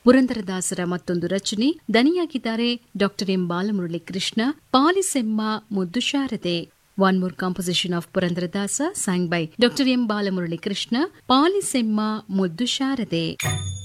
ಪುರಂದರದಾಸರ ಮತ್ತೊಂದು ರಚನೆ, ದನಿಯಾಗಿದ್ದಾರೆ ಡಾ ಎಂ ಬಾಲಮುರಳಿ ಕೃಷ್ಣ. ಪಾಲಿಸೆಮ್ಮ ಮುದ್ದು ಶಾರದೆ. One more composition of Purandaradasa, sang by Dr. M. Balamurali Krishna, Palisemma Muddu Sharade.